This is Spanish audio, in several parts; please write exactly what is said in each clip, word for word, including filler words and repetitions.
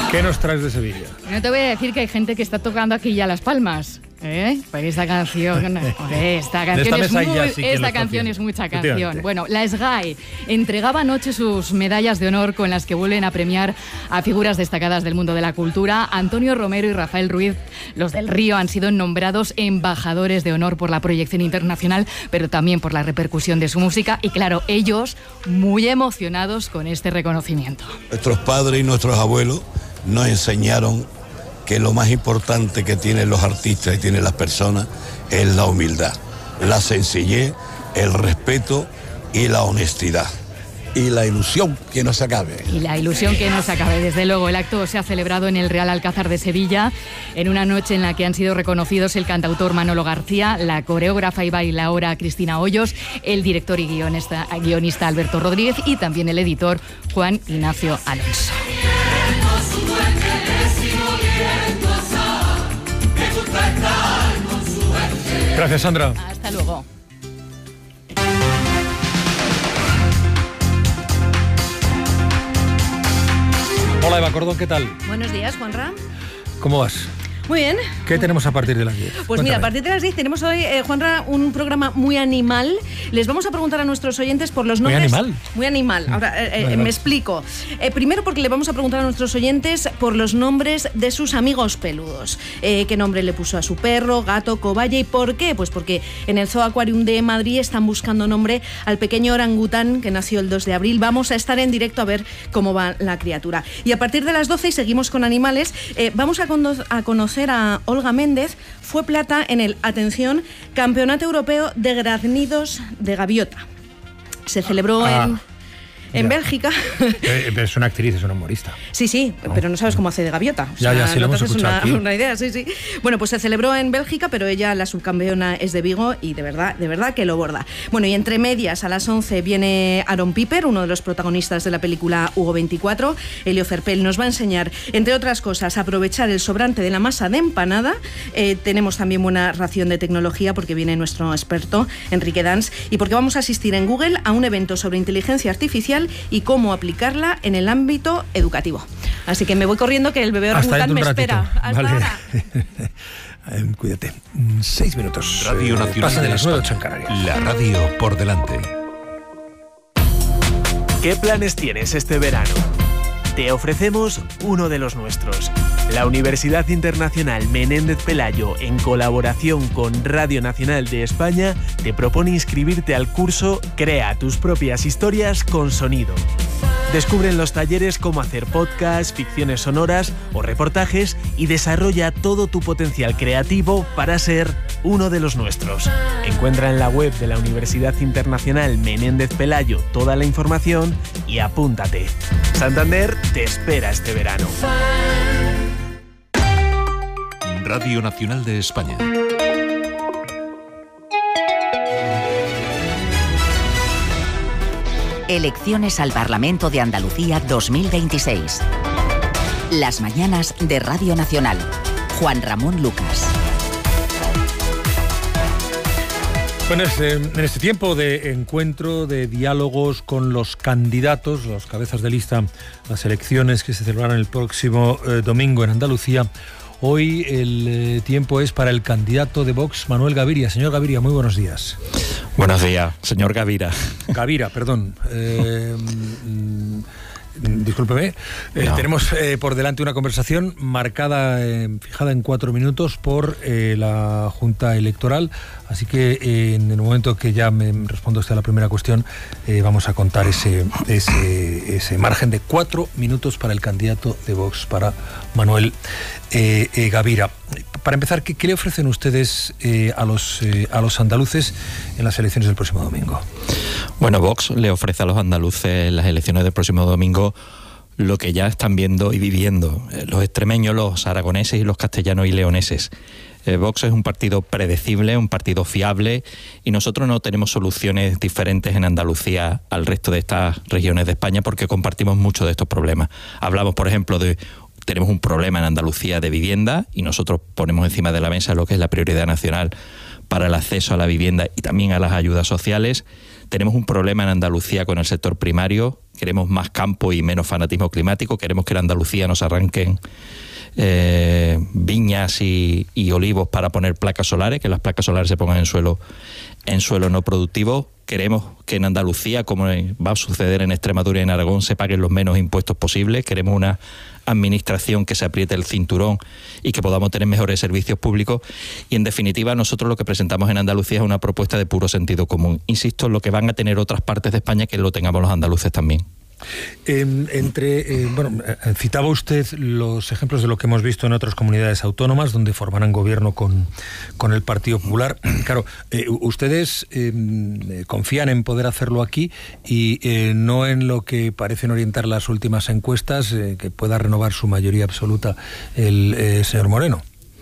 ¿Qué nos traes de Sevilla? No te voy a decir que hay gente que está tocando aquí ya Las Palmas. ¿Eh? Pues esta canción, joder, esta canción, es, muy, sí esta canción es mucha canción. Bueno, la S G A E entregaba anoche sus medallas de honor con las que vuelven a premiar a figuras destacadas del mundo de la cultura. Antonio Romero y Rafael Ruiz, los del Río, han sido nombrados embajadores de honor por la proyección internacional, pero también por la repercusión de su música. Y claro, ellos muy emocionados con este reconocimiento. Nuestros padres y nuestros abuelos nos enseñaron que lo más importante que tienen los artistas y tienen las personas es la humildad, la sencillez, el respeto y la honestidad. Y la ilusión que no se acabe. Y la ilusión que no se acabe, desde luego. El acto se ha celebrado en el Real Alcázar de Sevilla, en una noche en la que han sido reconocidos el cantautor Manolo García, la coreógrafa y bailaora Cristina Hoyos, el director y guionista, guionista Alberto Rodríguez y también el editor Juan Ignacio Alonso. Gracias, Sandra. Hasta luego. Hola, Eva Cordón, ¿qué tal? Buenos días, Juanra. ¿Cómo vas? Muy bien. ¿Qué tenemos a partir de las diez? Pues Cuéntame. Mira, a partir de las diez tenemos hoy, eh, Juanra, un programa muy animal. Les vamos a preguntar a nuestros oyentes por los nombres... ¿Muy animal? Muy animal. Ahora, eh, eh, vale, me vale. explico. Eh, primero porque le vamos a preguntar a nuestros oyentes por los nombres de sus amigos peludos. Eh, ¿Qué nombre le puso a su perro, gato, cobaya y por qué? Pues porque en el Zoo Aquarium de Madrid están buscando nombre al pequeño orangután que nació el dos de abril. Vamos a estar en directo a ver cómo va la criatura. Y a partir de las doce, y seguimos con animales, eh, vamos a, cono- a conocer a Olga Méndez. Fue plata en el, atención, Campeonato Europeo de Graznidos de Gaviota. Se celebró ah. en... En Ya. Bélgica. Pero es una actriz, es una humorista. Sí, sí, no. pero no sabes cómo hace de gaviota. O ya, sea, ya, sí, no lo hemos te haces escuchado una, aquí. una idea, sí, sí. Bueno, pues se celebró en Bélgica, pero ella, la subcampeona, es de Vigo y de verdad, de verdad que lo borda. Bueno, y entre medias, a las once viene Aaron Piper, uno de los protagonistas de la película Hugo veinticuatro. Elio Cerpel nos va a enseñar, entre otras cosas, a aprovechar el sobrante de la masa de empanada. Eh, tenemos también buena ración de tecnología porque viene nuestro experto, Enrique Dans, y porque vamos a asistir en Google a un evento sobre inteligencia artificial y cómo aplicarla en el ámbito educativo. Así que me voy corriendo que el bebé orangután me espera. Hasta vale. ahora. Cuídate. Seis minutos. Radio eh, Nacional pasan de de las nueve, España. ocho en Canarias. La radio por delante. ¿Qué planes tienes este verano? Te ofrecemos uno de los nuestros. La Universidad Internacional Menéndez Pelayo, en colaboración con Radio Nacional de España, te propone inscribirte al curso Crea tus propias historias con sonido. Descubre en los talleres cómo hacer podcasts, ficciones sonoras o reportajes y desarrolla todo tu potencial creativo para ser uno de los nuestros. Encuentra en la web de la Universidad Internacional Menéndez Pelayo toda la información y apúntate. Santander te espera este verano. Radio Nacional de España. Elecciones al Parlamento de Andalucía dos mil veintiséis. Las mañanas de Radio Nacional. Juan Ramón Lucas. Bueno, en este tiempo de encuentro, de diálogos con los candidatos, los cabezas de lista, las elecciones que se celebrarán el próximo eh, domingo en Andalucía, hoy el eh, tiempo es para el candidato de Vox, Manuel Gaviria. Señor Gaviria, muy buenos días. Buenos días, señor Gavira. Gavira, perdón. Eh, mm, Discúlpeme, eh, no. tenemos eh, por delante una conversación marcada, eh, fijada en cuatro minutos por eh, la Junta Electoral, así que eh, en el momento que ya me responda usted a la primera cuestión, eh, vamos a contar ese, ese, ese margen de cuatro minutos para el candidato de Vox, para Manuel eh, eh, Gavira. Para empezar, ¿qué, qué le ofrecen ustedes eh, a, los, eh, a los andaluces en las elecciones del próximo domingo? Bueno, Vox le ofrece a los andaluces en las elecciones del próximo domingo lo que ya están viendo y viviendo los extremeños, los aragoneses y los castellanos y leoneses. Eh, Vox es un partido predecible, un partido fiable, y nosotros no tenemos soluciones diferentes en Andalucía al resto de estas regiones de España porque compartimos muchos de estos problemas. Hablamos, por ejemplo, de tenemos un problema en Andalucía de vivienda y nosotros ponemos encima de la mesa lo que es la prioridad nacional para el acceso a la vivienda y también a las ayudas sociales. Tenemos un problema en Andalucía con el sector primario, queremos más campo y menos fanatismo climático, queremos que en Andalucía nos arranquen eh, viñas y, y olivos para poner placas solares, que las placas solares se pongan en suelo, en suelo no productivo. Queremos que en Andalucía, como va a suceder en Extremadura y en Aragón, se paguen los menos impuestos posibles. Queremos una administración que se apriete el cinturón y que podamos tener mejores servicios públicos. Y en definitiva, nosotros lo que presentamos en Andalucía es una propuesta de puro sentido común. Insisto, lo que van a tener otras partes de España, que lo tengamos los andaluces también. Eh, entre, eh, bueno, citaba usted los ejemplos de lo que hemos visto en otras comunidades autónomas donde formarán gobierno con, con el Partido Popular. Claro, eh, ustedes eh, confían en poder hacerlo aquí y eh, no en lo que parecen orientar las últimas encuestas, eh, que pueda renovar su mayoría absoluta el eh, señor Moreno.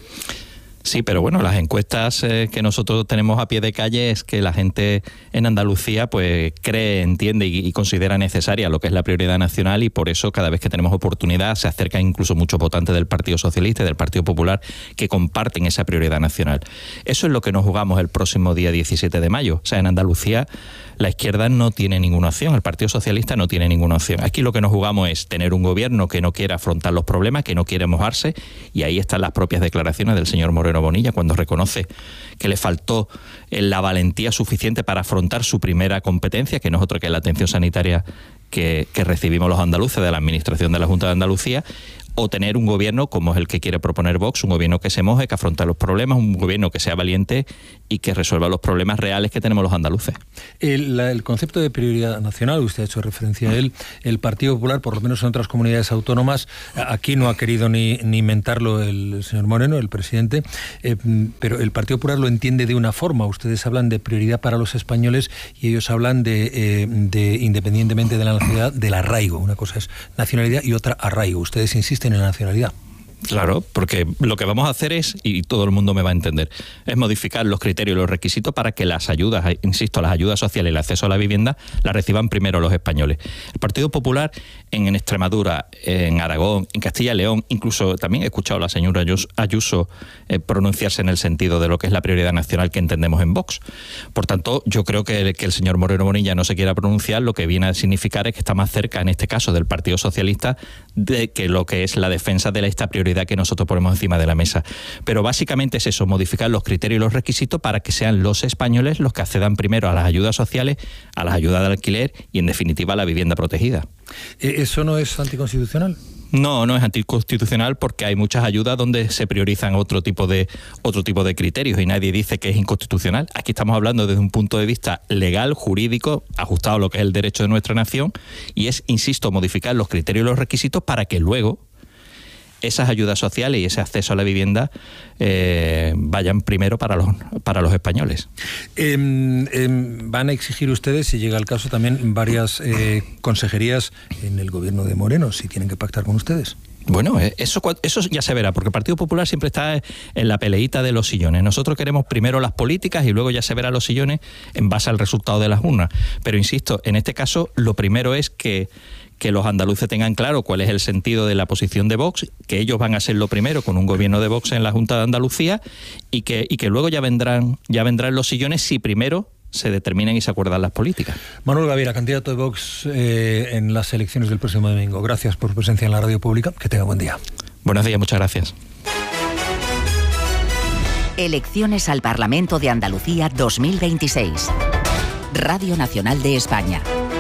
Sí, pero bueno, las encuestas eh, que nosotros tenemos a pie de calle es que la gente en Andalucía pues cree, entiende y, y considera necesaria lo que es la prioridad nacional, y por eso cada vez que tenemos oportunidad se acercan incluso muchos votantes del Partido Socialista y del Partido Popular que comparten esa prioridad nacional. Eso es lo que nos jugamos el próximo día diecisiete de mayo. O sea, en Andalucía la izquierda no tiene ninguna opción, el Partido Socialista no tiene ninguna opción. Aquí lo que nos jugamos es tener un gobierno que no quiere afrontar los problemas, que no quiere mojarse, y ahí están las propias declaraciones del señor Moreno Bonilla cuando reconoce que le faltó la valentía suficiente para afrontar su primera competencia, que no es otra que la atención sanitaria que, que recibimos los andaluces de la Administración de la Junta de Andalucía, o tener un gobierno como es el que quiere proponer Vox, un gobierno que se moje, que afronte los problemas, un gobierno que sea valiente y que resuelva los problemas reales que tenemos los andaluces. El, el concepto de prioridad nacional, usted ha hecho referencia a él, el Partido Popular, por lo menos en otras comunidades autónomas, aquí no ha querido ni, ni inventarlo el señor Moreno, el presidente, eh, pero el Partido Popular lo entiende de una forma. Ustedes hablan de prioridad para los españoles y ellos hablan de, eh, de independientemente de la nacionalidad, del arraigo. Una cosa es nacionalidad y otra arraigo. Ustedes insisten en la nacionalidad. Claro, porque lo que vamos a hacer es, y todo el mundo me va a entender, es modificar los criterios y los requisitos para que las ayudas, insisto, las ayudas sociales y el acceso a la vivienda las reciban primero los españoles. El Partido Popular en, en Extremadura, en Aragón, en Castilla y León, incluso también he escuchado a la señora Ayuso eh, pronunciarse en el sentido de lo que es la prioridad nacional que entendemos en Vox. Por tanto, yo creo que, que el señor Moreno Bonilla no se quiera pronunciar, lo que viene a significar es que está más cerca, en este caso, del Partido Socialista, de que lo que es la defensa de esta prioridad que nosotros ponemos encima de la mesa. Pero básicamente es eso, modificar los criterios y los requisitos para que sean los españoles los que accedan primero a las ayudas sociales, a las ayudas de alquiler y en definitiva a la vivienda protegida. ¿Eso no es anticonstitucional? No, no es anticonstitucional porque hay muchas ayudas donde se priorizan otro tipo de otro tipo de criterios y nadie dice que es inconstitucional. Aquí estamos hablando desde un punto de vista legal, jurídico, ajustado a lo que es el derecho de nuestra nación, y es, insisto, modificar los criterios y los requisitos para que luego esas ayudas sociales y ese acceso a la vivienda eh, vayan primero para los para los españoles. Eh, eh, ¿Van a exigir ustedes, si llega el caso, también varias eh, consejerías en el gobierno de Moreno, si tienen que pactar con ustedes? Bueno, eso, eso ya se verá, porque el Partido Popular siempre está en la peleita de los sillones. Nosotros queremos primero las políticas y luego ya se verá los sillones en base al resultado de las urnas. Pero insisto, en este caso lo primero es que que los andaluces tengan claro cuál es el sentido de la posición de Vox, que ellos van a ser lo primero con un gobierno de Vox en la Junta de Andalucía y que, y que luego ya vendrán, ya vendrán los sillones si primero se determinan y se acuerdan las políticas. Manuel Gaviria, candidato de Vox eh, en las elecciones del próximo domingo. Gracias por su presencia en la radio pública. Que tenga buen día. Buenos días, muchas gracias. Elecciones al Parlamento de Andalucía dos mil veintiséis. Radio Nacional de España.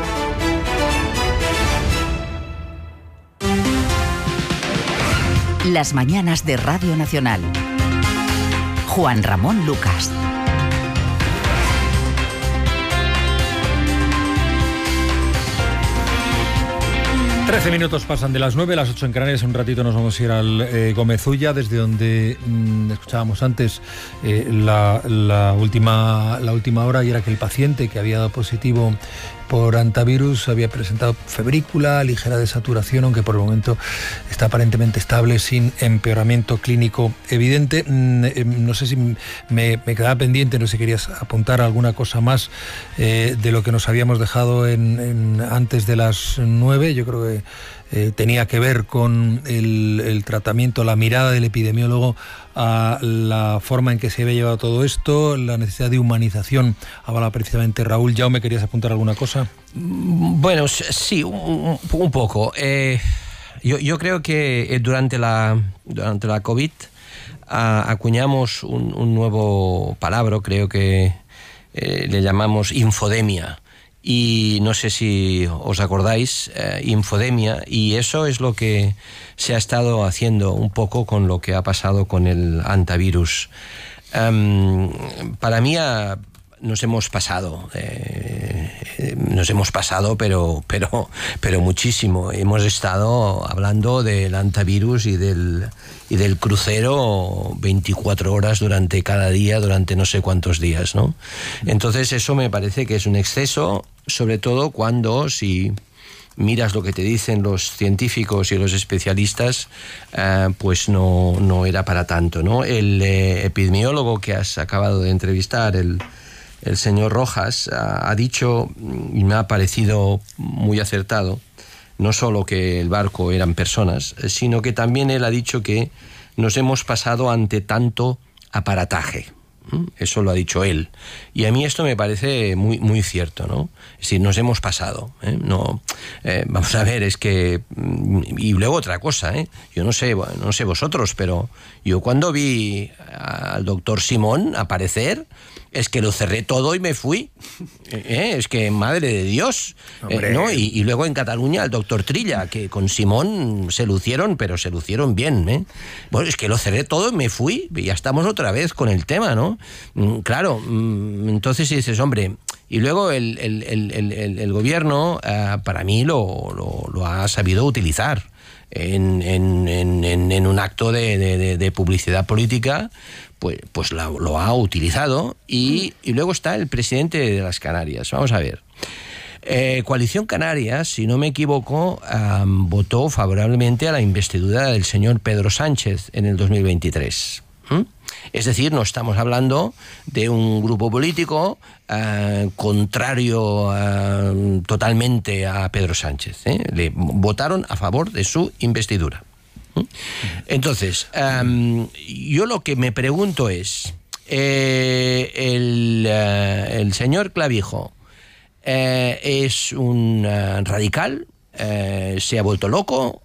Las mañanas de Radio Nacional. Juan Ramón Lucas. Trece minutos pasan de las nueve, las ocho en Canarias. Un ratito nos vamos a ir al eh, Gómez-Ulla, desde donde mmm, escuchábamos antes eh, la, la, última, la última hora, y era que el paciente que había dado positivo por antivirus había presentado febrícula, ligera desaturación, aunque por el momento está aparentemente estable, sin empeoramiento clínico evidente. No sé si me, me quedaba pendiente, no sé si querías apuntar alguna cosa más eh, de lo que nos habíamos dejado en, en antes de las nueve. Yo creo que eh, tenía que ver con el, el tratamiento, la mirada del epidemiólogo a la forma en que se había llevado todo esto, la necesidad de humanización. Habla precisamente Raúl. Jaume, ¿querías apuntar alguna cosa? Bueno, sí, un, un poco. Eh, yo, yo creo que durante la, durante la COVID a, acuñamos un, un nuevo palabra, creo que eh, le llamamos infodemia. Y no sé si os acordáis, eh, infodemia, y eso es lo que se ha estado haciendo un poco con lo que ha pasado con el antivirus. Um, para mí ha, nos hemos pasado, eh, nos hemos pasado, pero, pero, pero muchísimo. Hemos estado hablando del antivirus y del, y del crucero veinticuatro horas durante cada día, durante no sé cuántos días, ¿no? Entonces eso me parece que es un exceso, sobre todo cuando, si miras lo que te dicen los científicos y los especialistas, eh, pues no, no era para tanto, ¿no? El eh, epidemiólogo que has acabado de entrevistar, el, el señor Rojas, ha, ha dicho, y me ha parecido muy acertado, no solo que el barco eran personas, sino que también él ha dicho que nos hemos pasado ante tanto aparataje. Eso lo ha dicho él. Y a mí esto me parece muy, muy cierto, ¿no? Es decir, nos hemos pasado, ¿eh? No, eh, vamos a ver, es que... Y luego otra cosa, ¿eh? Yo no sé, bueno, no sé vosotros, pero yo cuando vi al doctor Simón aparecer, es que lo cerré todo y me fui. ¿Eh? Es que, madre de Dios. Eh, ¿no? y, y luego en Cataluña el doctor Trilla, que con Simón se lucieron, pero se lucieron bien, ¿eh? Bueno, es que lo cerré todo y me fui. Y ya estamos otra vez con el tema, ¿no? Mm, claro, mm, entonces dices, hombre... Y luego el, el, el, el, el gobierno, uh, para mí, lo, lo, lo ha sabido utilizar en, en, en, en un acto de, de, de publicidad política, pues, pues lo, lo ha utilizado. Y, y luego está el presidente de las Canarias. Vamos a ver. Eh, Coalición Canarias, si no me equivoco, um, votó favorablemente a la investidura del señor Pedro Sánchez en el dos mil veintitrés. ¿Mm? Es decir, no estamos hablando de un grupo político uh, contrario uh, totalmente a Pedro Sánchez, ¿eh? Le votaron a favor de su investidura. ¿Mm? Entonces, um, yo lo que me pregunto es, eh, el, uh, el señor Clavijo eh, es un uh, radical, eh, se ha vuelto loco,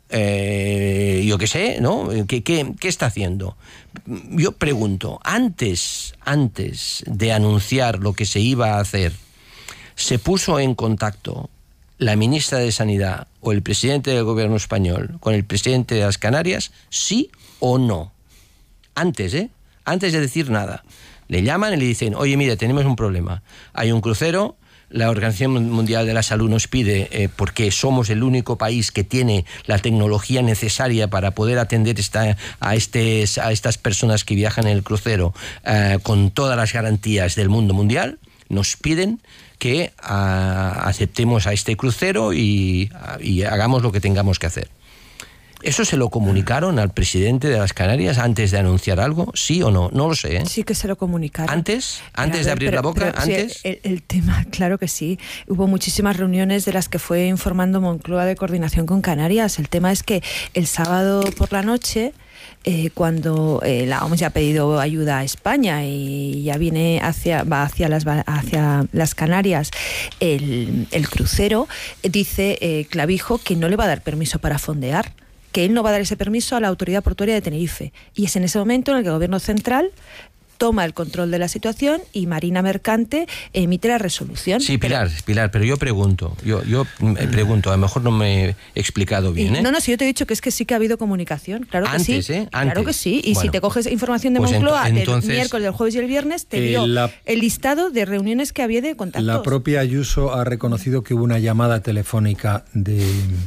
eh, yo qué sé, ¿no? ¿Qué, qué, qué está haciendo? Yo pregunto, antes, antes de anunciar lo que se iba a hacer, ¿se puso en contacto la ministra de Sanidad o el presidente del gobierno español con el presidente de las Canarias? ¿Sí o no? Antes, ¿eh? Antes de decir nada. Le llaman y le dicen, oye, mira, tenemos un problema. Hay un crucero, la Organización Mundial de la Salud nos pide, eh, porque somos el único país que tiene la tecnología necesaria para poder atender esta, a, este, a estas personas que viajan en el crucero eh, con todas las garantías del mundo mundial, nos piden que a, aceptemos a este crucero y, a, y hagamos lo que tengamos que hacer. ¿Eso se lo comunicaron al presidente de las Canarias antes de anunciar algo? ¿Sí o no? No lo sé, ¿eh? Sí que se lo comunicaron. ¿Antes? ¿Antes ver, de abrir pero, la boca? Pero, ¿Antes? Sí, el, el tema, claro que sí. Hubo muchísimas reuniones de las que fue informando Moncloa de coordinación con Canarias. El tema es que el sábado por la noche... Eh, cuando eh, la O M S ya ha pedido ayuda a España y ya viene hacia, va hacia las, hacia las Canarias el, el crucero, dice eh, Clavijo que no le va a dar permiso para fondear, que él no va a dar ese permiso a la Autoridad Portuaria de Tenerife. Y es en ese momento en el que el Gobierno Central toma el control de la situación y Marina Mercante emite la resolución. Sí, Pilar, pero, Pilar, pero yo pregunto, yo, yo pregunto, a lo mejor no me he explicado bien, ¿eh? No, no, si yo te he dicho que es que sí que ha habido comunicación, claro que Antes, sí. ¿eh? Antes. Claro que sí, y bueno, si te coges información de pues Moncloa ento, entonces, del miércoles, del jueves y el viernes, te eh, dio la, el listado de reuniones que había de contactos. La propia Ayuso ha reconocido que hubo una llamada telefónica de...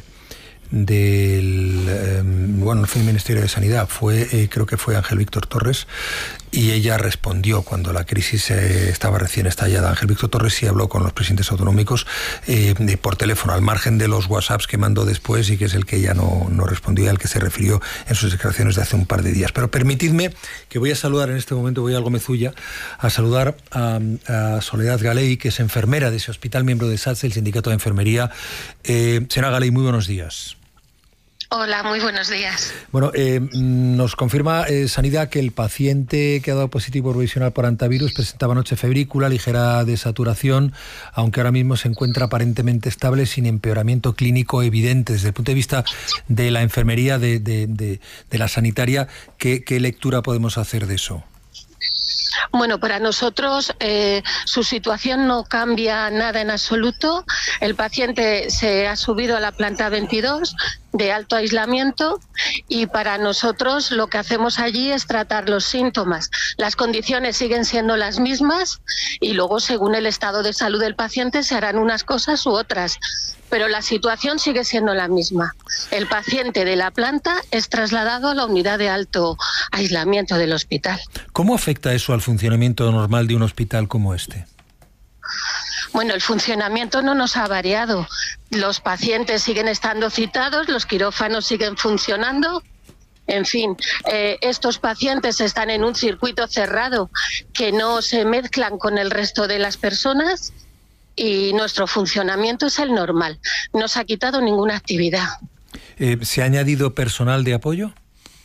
del eh, bueno, no fue el Ministerio de Sanidad, fue eh, creo que fue Ángel Víctor Torres, y ella respondió cuando la crisis eh, estaba recién estallada. Ángel Víctor Torres sí habló con los presidentes autonómicos eh, de, por teléfono, al margen de los WhatsApps que mandó después y que es el que ella no, no respondió y al que se refirió en sus declaraciones de hace un par de días. Pero permitidme que voy a saludar en este momento, voy al Gómezulla, a saludar a, a Soledad Galey, que es enfermera de ese hospital, miembro de SATSE, el Sindicato de Enfermería. Eh, señora Galey, muy buenos días. Hola, muy buenos días. Bueno, eh, nos confirma eh, Sanidad que el paciente que ha dado positivo provisional por antivirus presentaba anoche febrícula, ligera desaturación, aunque ahora mismo se encuentra aparentemente estable sin empeoramiento clínico evidente. Desde el punto de vista de la enfermería, de, de, de, de la sanitaria, ¿qué, qué lectura podemos hacer de eso? Bueno, para nosotros eh, su situación no cambia nada en absoluto. El paciente se ha subido a la planta veintidós de alto aislamiento y para nosotros lo que hacemos allí es tratar los síntomas. Las condiciones siguen siendo las mismas y luego, según el estado de salud del paciente, se harán unas cosas u otras. Pero la situación sigue siendo la misma. El paciente de la planta es trasladado a la unidad de alto aislamiento del hospital. ¿Cómo afecta eso al funcionamiento normal de un hospital como este? Bueno, el funcionamiento no nos ha variado. Los pacientes siguen estando citados, los quirófanos siguen funcionando. En fin, eh, estos pacientes están en un circuito cerrado que no se mezclan con el resto de las personas. Y nuestro funcionamiento es el normal. No se ha quitado ninguna actividad. Eh, ¿Se ha añadido personal de apoyo?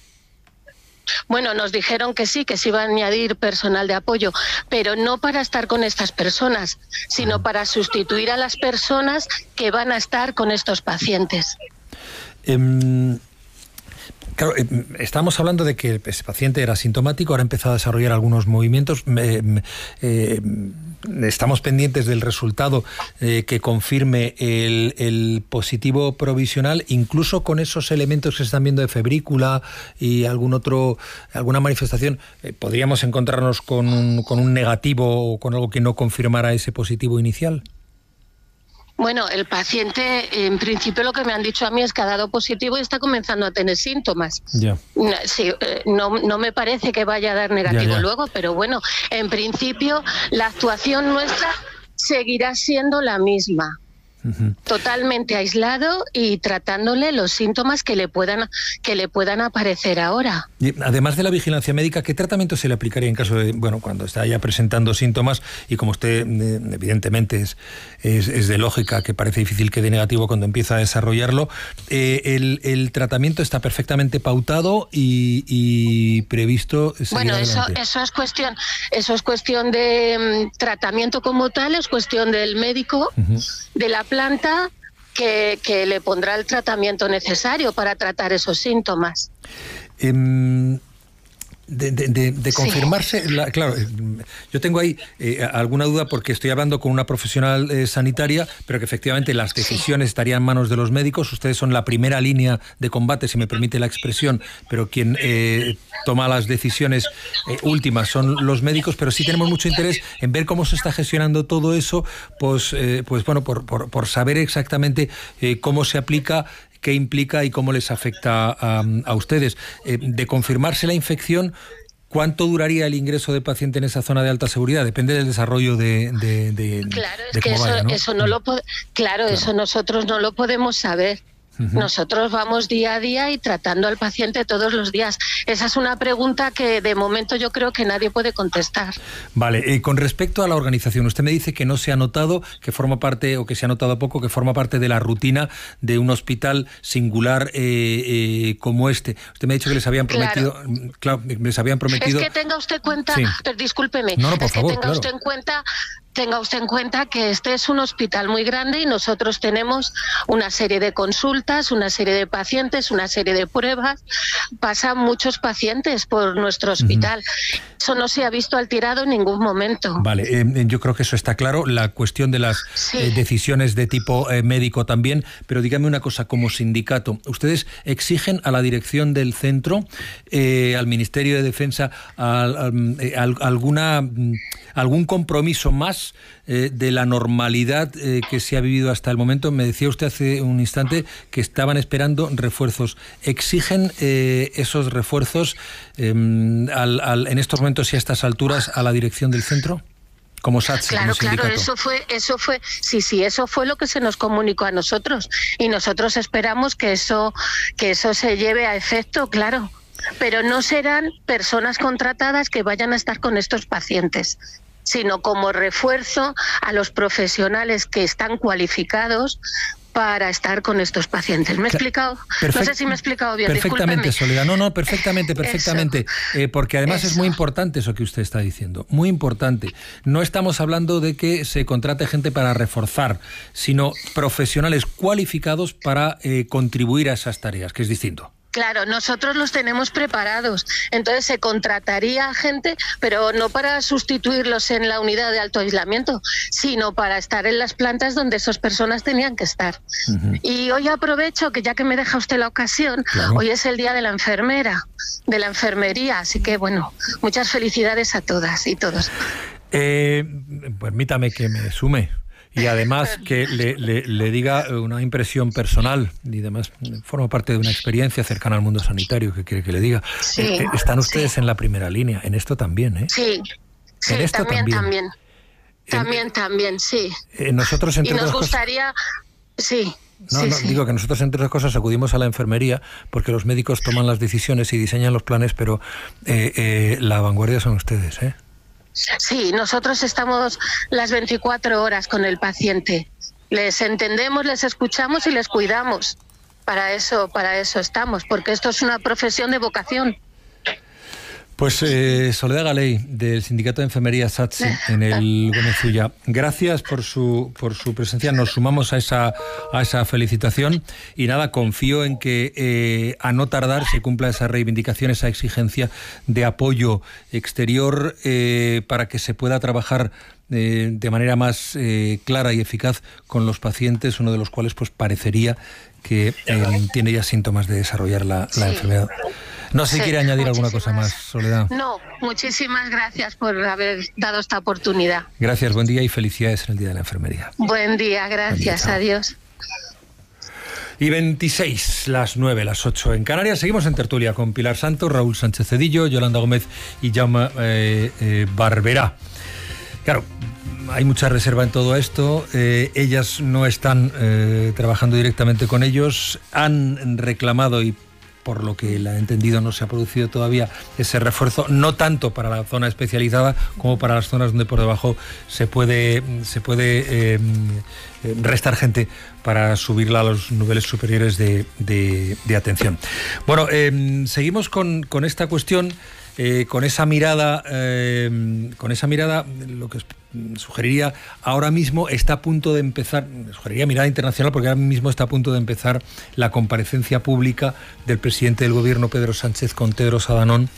Bueno, nos dijeron que sí, que se iba a añadir personal de apoyo, pero no para estar con estas personas, sino para sustituir a las personas que van a estar con estos pacientes. Eh, Claro, eh, estamos hablando de que ese paciente era asintomático, ahora ha empezado a desarrollar algunos movimientos. Eh, eh, estamos pendientes del resultado eh, que confirme el, el positivo provisional, incluso con esos elementos que se están viendo de febrícula y algún otro, alguna manifestación. Eh, ¿Podríamos encontrarnos con un, con un negativo o con algo que no confirmara ese positivo inicial? Bueno, el paciente, en principio lo que me han dicho a mí es que ha dado positivo y está comenzando a tener síntomas. Ya. Sí, no, no me parece que vaya a dar negativo ya, ya. luego, pero bueno, en principio la actuación nuestra seguirá siendo la misma. Uh-huh. Totalmente aislado y tratándole los síntomas que le puedan que le puedan aparecer ahora. Y además de la vigilancia médica, ¿qué tratamiento se le aplicaría en caso de, bueno, cuando está ya presentando síntomas y como usted evidentemente es, es, es de lógica que parece difícil que dé negativo cuando empieza a desarrollarlo, eh, el, el tratamiento está perfectamente pautado y, y previsto seguir Bueno, eso, adelante? eso es cuestión, eso es cuestión de um, tratamiento como tal, es cuestión del médico, uh-huh. de la planta que, que le pondrá el tratamiento necesario para tratar esos síntomas. Eh, de, de, de, de confirmarse, sí. la, claro, yo tengo ahí eh, alguna duda porque estoy hablando con una profesional eh, sanitaria, pero que efectivamente las decisiones sí. estarían en manos de los médicos. Ustedes son la primera línea de combate, si me permite la expresión, pero quien eh, toma las decisiones eh, últimas son los médicos, pero sí tenemos mucho interés en ver cómo se está gestionando todo eso, pues, eh, pues bueno, por, por, por saber exactamente eh, cómo se aplica, qué implica y cómo les afecta a, a ustedes. Eh, de confirmarse la infección, ¿cuánto duraría el ingreso de paciente en esa zona de alta seguridad? Depende del desarrollo de, de, de Claro, es de que eso, vaya, ¿no? eso no lo po- claro, claro, eso nosotros no lo podemos saber. Uh-huh. Nosotros vamos día a día y tratando al paciente todos los días. Esa es una pregunta que de momento yo creo que nadie puede contestar. Vale, eh, con respecto a la organización, usted me dice que no se ha notado, que forma parte, o que se ha notado poco, que forma parte de la rutina de un hospital singular eh, eh, como este. Usted me ha dicho que les habían prometido... Claro, claro les habían prometido... Es que tenga usted cuenta... Sí. Pero discúlpeme. No, no, por es favor, que tenga claro. usted en cuenta... Tenga usted en cuenta que este es un hospital muy grande y nosotros tenemos una serie de consultas, una serie de pacientes, una serie de pruebas. Pasan muchos pacientes por nuestro hospital. Uh-huh. Eso no se ha visto alterado en ningún momento. Vale, eh, yo creo que eso está claro. La cuestión de las sí. eh, decisiones de tipo eh, médico también. Pero dígame una cosa, como sindicato, ¿ustedes exigen a la dirección del centro, eh, al Ministerio de Defensa, a, a, a, a alguna, algún compromiso más Eh, de la normalidad eh, que se ha vivido hasta el momento? Me decía usted hace un instante que estaban esperando refuerzos. ¿Exigen eh, esos refuerzos eh, al, al, en estos momentos y a estas alturas a la dirección del centro? Como SATSE, claro, como sindicato. Claro, eso fue, eso fue, sí, sí, eso fue lo que se nos comunicó a nosotros y nosotros esperamos que eso, que eso se lleve a efecto, claro. Pero no serán personas contratadas que vayan a estar con estos pacientes, sino como refuerzo a los profesionales que están cualificados para estar con estos pacientes. ¿Me he explicado? Perfect, no sé si me he explicado bien. Perfectamente, Discúlpeme. Soledad. No, no, perfectamente, perfectamente. Eh, porque además eso. Es muy importante eso que usted está diciendo. Muy importante. No estamos hablando de que se contrate gente para reforzar, sino profesionales cualificados para eh, contribuir a esas tareas, que es distinto. Claro, nosotros los tenemos preparados, entonces se contrataría gente, pero no para sustituirlos en la unidad de alto aislamiento, sino para estar en las plantas donde esas personas tenían que estar. Uh-huh. Y hoy aprovecho, que ya que me deja usted la ocasión, claro. Hoy es el Día de la Enfermera, de la enfermería, así que bueno, muchas felicidades a todas y todos. Eh, permítame que me sume. Y además que le, le, le diga una impresión personal y demás, forma parte de una experiencia cercana al mundo sanitario, que quiere que le diga. Sí, eh, están ustedes sí. en la primera línea, en esto también, ¿eh? Sí, sí, en esto también, también. También, también, en, también sí. Eh, nosotros, entre y nos otras gustaría... Cosas, sí. No, sí, no, sí. digo que nosotros, entre otras cosas, acudimos a la enfermería porque los médicos toman las decisiones y diseñan los planes, pero eh, eh, la vanguardia son ustedes, ¿eh? Sí, nosotros estamos las veinticuatro horas con el paciente. Les entendemos, les escuchamos y les cuidamos. Para eso, para eso estamos, porque esto es una profesión de vocación. Pues eh, Soledad Galey, del Sindicato de Enfermería SATSE, en el Gómez Ulla, gracias por su por su presencia. Nos sumamos a esa a esa felicitación y nada, confío en que eh, a no tardar se cumpla esa reivindicación, esa exigencia de apoyo exterior eh, para que se pueda trabajar eh, de manera más eh, clara y eficaz con los pacientes, uno de los cuales pues parecería que eh, tiene ya síntomas de desarrollar la, la sí. enfermedad. No sé si sí, quiere añadir alguna cosa más, Soledad. No, muchísimas gracias por haber dado esta oportunidad. Gracias, buen día y felicidades en el Día de la Enfermería. Buen día, gracias, día, adiós. Y veintiséis, las nueve, las ocho en Canarias. Seguimos en tertulia con Pilar Santos, Raúl Sánchez Cedillo, Yolanda Gómez y Jaume eh, eh, Barberá. Claro, hay mucha reserva en todo esto. Eh, ellas no están eh, trabajando directamente con ellos. Han reclamado y por lo que la he entendido no se ha producido todavía ese refuerzo, no tanto para la zona especializada como para las zonas donde por debajo se puede, se puede eh, restar gente para subirla a los niveles superiores de, de, de atención. Bueno, eh, seguimos con, con esta cuestión. Eh, con esa mirada, eh, con esa mirada, lo que sugeriría ahora mismo está a punto de empezar, sugeriría mirada internacional porque ahora mismo está a punto de empezar la comparecencia pública del presidente del gobierno Pedro Sánchez con Tedros Adhanom,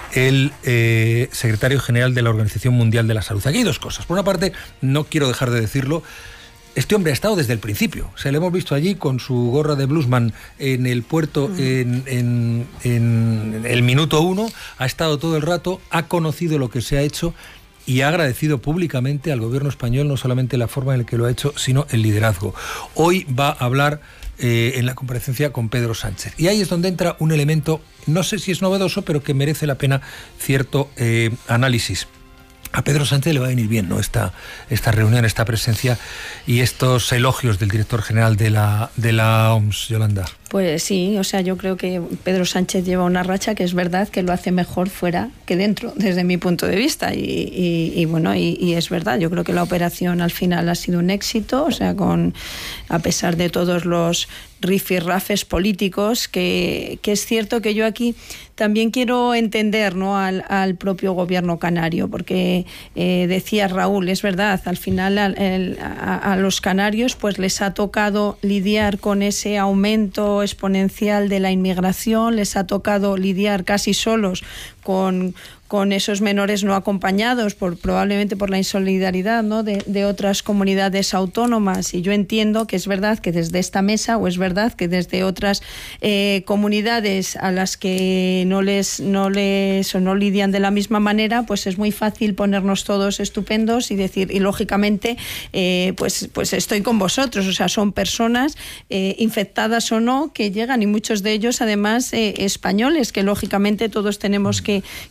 el eh, secretario general de la Organización Mundial de la Salud. Aquí hay dos cosas. Por una parte, no quiero dejar de decirlo, este hombre ha estado desde el principio. O sea, le hemos visto allí con su gorra de bluesman en el puerto en, en, en el minuto uno, ha estado todo el rato, ha conocido lo que se ha hecho y ha agradecido públicamente al gobierno español no solamente la forma en la que lo ha hecho, sino el liderazgo. Hoy va a hablar eh, en la comparecencia con Pedro Sánchez. Y ahí es donde entra un elemento, no sé si es novedoso, pero que merece la pena cierto eh, análisis. A Pedro Sánchez le va a venir bien, ¿no? Esta, esta reunión, esta presencia y estos elogios del director general de la, de la O M S, Yolanda. Pues sí, o sea, yo creo que Pedro Sánchez lleva una racha que es verdad que lo hace mejor fuera que dentro, desde mi punto de vista. Y, y, y bueno, y, y es verdad, yo creo que la operación al final ha sido un éxito, o sea, con a pesar de todos los rifirrafes políticos, que, que es cierto que yo aquí también quiero entender, ¿no?, al, al propio gobierno canario, porque eh, decía Raúl, es verdad, al final a, a, a los canarios pues les ha tocado lidiar con ese aumento exponencial de la inmigración, les ha tocado lidiar casi solos con, con esos menores no acompañados, por, probablemente por la insolidaridad, ¿no?, de, de otras comunidades autónomas. Y yo entiendo que es verdad que desde esta mesa, o es verdad que desde otras eh, comunidades a las que no les, no les o no lidian de la misma manera, pues es muy fácil ponernos todos estupendos y decir, y lógicamente eh, pues, pues estoy con vosotros, o sea, son personas eh, infectadas o no que llegan, y muchos de ellos además eh, españoles, que lógicamente todos tenemos que, que ser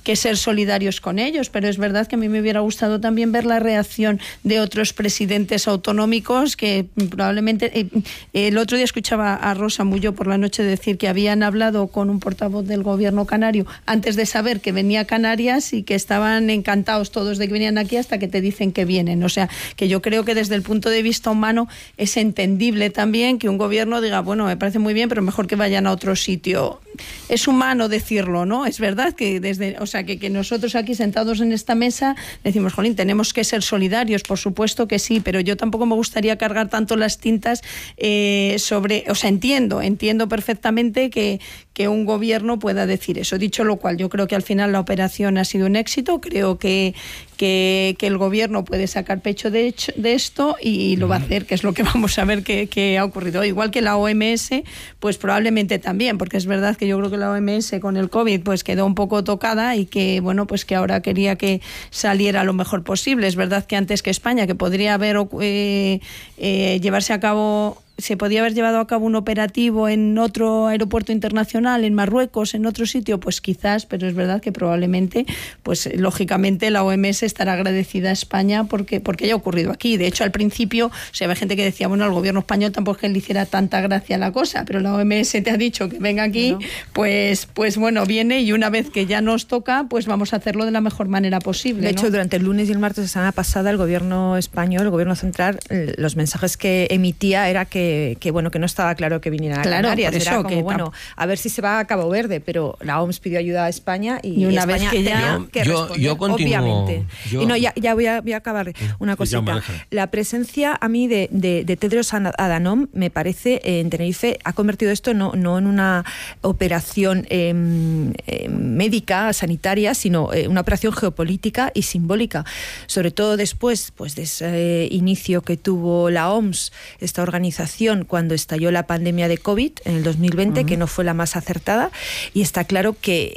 solidarios con ellos, pero es verdad que a mí me hubiera gustado también ver la reacción de otros presidentes autonómicos que probablemente... Eh, el otro día escuchaba a Rosa Muyo por la noche decir que habían hablado con un portavoz del gobierno canario antes de saber que venía a Canarias y que estaban encantados todos de que venían aquí hasta que te dicen que vienen. O sea, que yo creo que desde el punto de vista humano es entendible también que un gobierno diga, bueno, me parece muy bien, pero mejor que vayan a otro sitio. Es humano decirlo, ¿no? Es verdad que desde, o sea, que, que nosotros aquí sentados en esta mesa decimos, jolín, tenemos que ser solidarios, por supuesto que sí, pero yo tampoco me gustaría cargar tanto las tintas eh, sobre, o sea, entiendo, entiendo perfectamente que, que un gobierno pueda decir eso. Dicho lo cual, yo creo que al final la operación ha sido un éxito, creo que, que, que el gobierno puede sacar pecho de, hecho, de esto y lo va a hacer, que es lo que vamos a ver que, que ha ocurrido. Igual que la O M S, pues probablemente también, porque es verdad que yo creo que la O M S con el COVID pues quedó un poco tocada y que, bueno, pues que ahora quería que saliera lo mejor posible. Es verdad que antes que España, que podría haber eh, eh, llevarse a cabo... se podía haber llevado a cabo un operativo en otro aeropuerto internacional, en Marruecos, en otro sitio, pues quizás, pero es verdad que probablemente, pues lógicamente la O M S estará agradecida a España porque, porque haya ocurrido aquí. De hecho, al principio, o sea, había gente que decía, bueno, al gobierno español tampoco es que le hiciera tanta gracia la cosa, pero la O M S te ha dicho que venga aquí, no. pues, pues bueno, viene y una vez que ya nos toca, pues vamos a hacerlo de la mejor manera posible. De ¿no? hecho, durante el lunes y el martes de semana pasada, el gobierno español, el gobierno central, los mensajes que emitía era que Que, bueno, que no estaba claro que vinieran a claro, Canarias. por eso, Era como, que bueno, a ver si se va a Cabo Verde, pero la O M S pidió ayuda a España y, y una España vez que ya tenía que yo, responder, yo continúo, obviamente. Yo... Y no, ya, ya voy, a, voy a acabar una cosita. La presencia a mí de, de, de Tedros Adhanom me parece eh, en Tenerife ha convertido esto no, no en una operación eh, eh, médica, sanitaria, sino eh, una operación geopolítica y simbólica. Sobre todo después pues, de ese eh, inicio que tuvo la O M S, esta organización, cuando estalló la pandemia de COVID en el dos mil veinte, uh-huh. que no fue la más acertada, y está claro que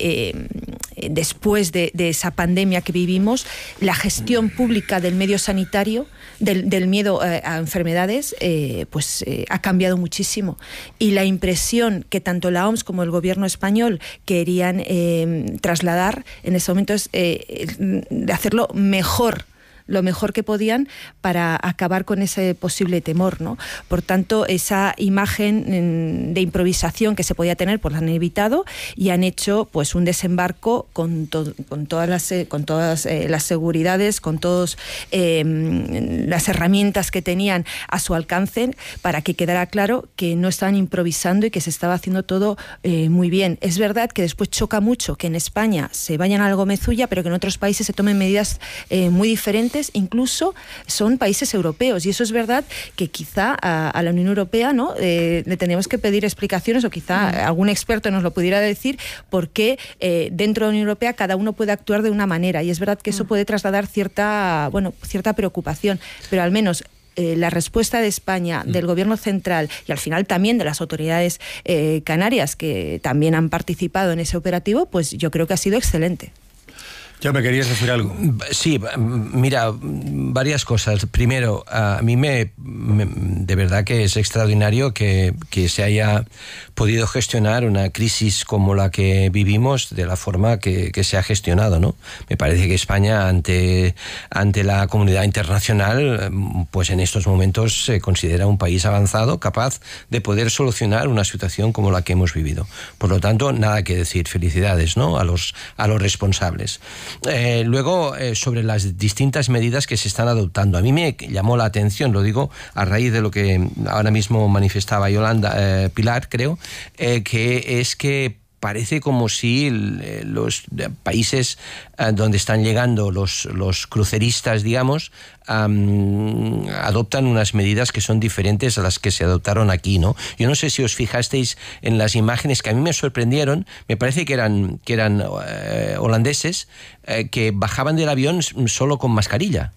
eh, después de, de esa pandemia que vivimos, la gestión pública del medio sanitario, del, del miedo eh, a enfermedades, eh, pues eh, ha cambiado muchísimo. Y la impresión que tanto la O M S como el gobierno español querían eh, trasladar en ese momento es eh, de hacerlo mejor, lo mejor que podían para acabar con ese posible temor, ¿no? Por tanto, esa imagen de improvisación que se podía tener, pues la han evitado y han hecho pues un desembarco con, to- con todas las con todas eh, las seguridades, con todas eh, las herramientas que tenían a su alcance para que quedara claro que no estaban improvisando y que se estaba haciendo todo eh, muy bien. Es verdad que después choca mucho que en España se vayan al Gomezulla, pero que en otros países se tomen medidas eh, muy diferentes. Incluso son países europeos y eso es verdad que quizá a, a la Unión Europea no eh, le tenemos que pedir explicaciones o quizá mm. algún experto nos lo pudiera decir por qué eh, dentro de la Unión Europea cada uno puede actuar de una manera y es verdad que eso puede trasladar cierta, bueno, cierta preocupación, pero al menos Eh, la respuesta de España, del gobierno central y al final también de las autoridades eh, canarias que también han participado en ese operativo, pues yo creo que ha sido excelente. Ya me querías decir algo. Sí, mira, varias cosas. Primero, a mí me, me de verdad que es extraordinario que, que se haya podido gestionar una crisis como la que vivimos de la forma que, que se ha gestionado, ¿no? Me parece que España ante, ante la comunidad internacional, pues en estos momentos se considera un país avanzado, capaz de poder solucionar una situación como la que hemos vivido. Por lo tanto, nada que decir. Felicidades, ¿no? A los, a los responsables. Eh, luego, eh, sobre las distintas medidas que se están adoptando. A mí me llamó la atención, lo digo a raíz de lo que ahora mismo manifestaba Yolanda eh, Pilar, creo, eh, que es que parece como si los países donde están llegando los, los cruceristas, digamos, um, adoptan unas medidas que son diferentes a las que se adoptaron aquí, ¿no? Yo no sé si os fijasteis en las imágenes que a mí me sorprendieron, me parece que eran, que eran eh, holandeses, eh, que bajaban del avión solo con mascarilla.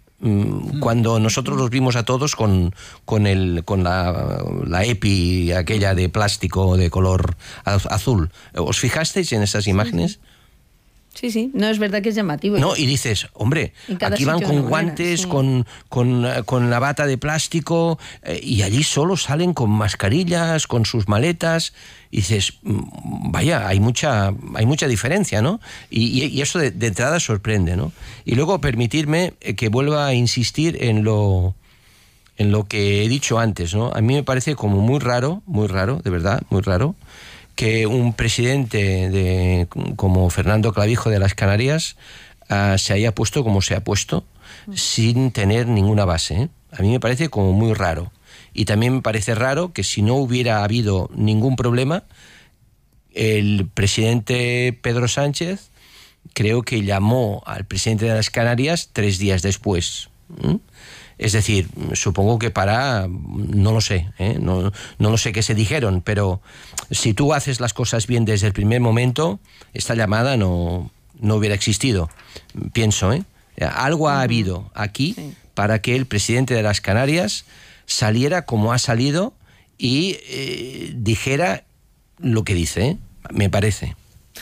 Cuando nosotros los vimos a todos con, con, el, con la, la EPI aquella de plástico de color azul. ¿Os fijasteis en esas imágenes? Sí, sí, no, es verdad que es llamativo. No, y dices, hombre, aquí van con guantes, sí. con, con, con la bata de plástico, eh, y allí solo salen con mascarillas, con sus maletas, y dices, vaya, hay mucha, hay mucha diferencia, ¿no? Y, y eso de, de entrada sorprende, ¿no? Y luego permitirme que vuelva a insistir en lo, en lo que he dicho antes, ¿no? A mí me parece como muy raro, muy raro, de verdad, muy raro, que un presidente de, como Fernando Clavijo de las Canarias uh, se haya puesto como se ha puesto, mm. sin tener ninguna base, ¿eh? A mí me parece como muy raro. Y también me parece raro que si no hubiera habido ningún problema, el presidente Pedro Sánchez creo que llamó al presidente de las Canarias tres días después. ¿Mm? Es decir, supongo que para, no lo sé, ¿eh? no, no lo sé qué se dijeron, pero si tú haces las cosas bien desde el primer momento, esta llamada no, no hubiera existido, pienso, ¿eh? Algo ha habido aquí sí. para que el presidente de las Canarias saliera como ha salido y eh, dijera lo que dice, ¿eh? Me parece.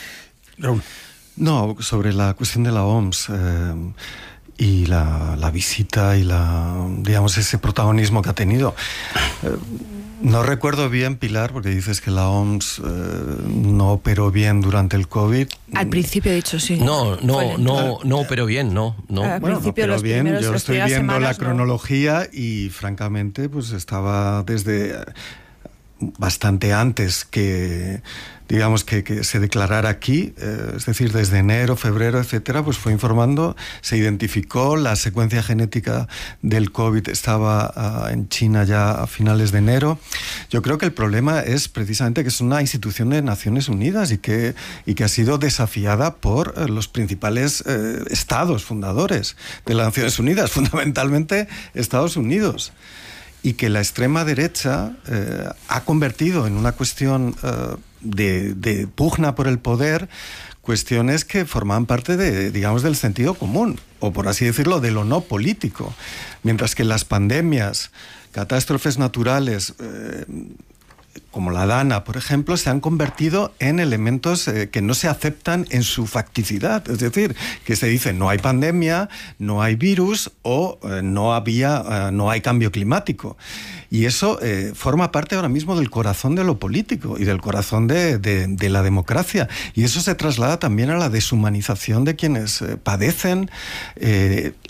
No, sobre la cuestión de la O M S... Eh... y la, la visita y la, digamos, ese protagonismo que ha tenido. Eh, no recuerdo bien, Pilar, porque dices que la O M S eh, no operó bien durante el COVID. Al principio he dicho sí. No, no, no, no operó bien, no. no. Al bueno, principio no operó los bien. primeros, Yo los estoy viendo semanas, la cronología no. y, francamente, pues estaba desde bastante antes que... digamos que, que se declarara aquí, eh, es decir, desde enero, febrero, etcétera, pues fue informando, se identificó, la secuencia genética del COVID estaba uh, en China ya a finales de enero. Yo creo que el problema es precisamente que es una institución de Naciones Unidas y que, y que ha sido desafiada por eh, los principales eh, estados fundadores de las Naciones Unidas, fundamentalmente Estados Unidos. Y que la extrema derecha eh, ha convertido en una cuestión eh, de, de pugna por el poder cuestiones que forman parte de, digamos, del sentido común, o por así decirlo, de lo no político. Mientras que las pandemias, catástrofes naturales, eh, como la Dana, por ejemplo, se han convertido en elementos eh, que no se aceptan en su facticidad. Es decir, que se dice no hay pandemia, no hay virus o eh, no había, eh, no hay cambio climático. Y eso eh, forma parte ahora mismo del corazón de lo político y del corazón de, de, de la democracia. Y eso se traslada también a la deshumanización de quienes eh, padecen eh,